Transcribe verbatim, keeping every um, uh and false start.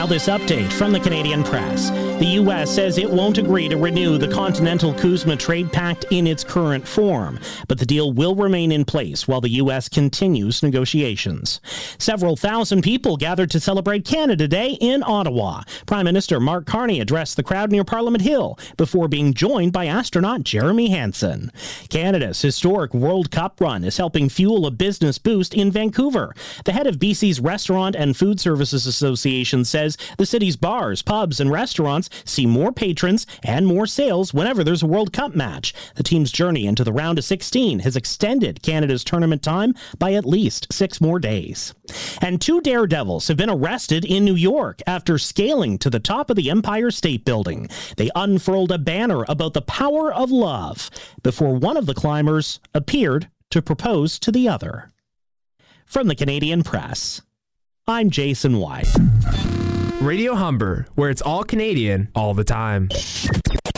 Now this update from the Canadian Press. The U S says it won't agree to renew the Continental CUSMA Trade Pact in its current form, but the deal will remain in place while the U S continues negotiations. Several thousand people gathered to celebrate Canada Day in Ottawa. Prime Minister Mark Carney addressed the crowd near Parliament Hill before being joined by astronaut Jeremy Hansen. Canada's historic World Cup run is helping fuel a business boost in Vancouver. The head of B C's Restaurant and Food Services Association says the city's bars, pubs, and restaurants see more patrons and more sales whenever there's a World Cup match. The team's journey into the round of sixteen has extended Canada's tournament time by at least six more days. And two daredevils have been arrested in New York after scaling to the top of the Empire State Building. They unfurled a banner about the power of love before one of the climbers appeared to propose to the other. From the Canadian Press, I'm Jason White. Radio Humber, where it's all Canadian all the time.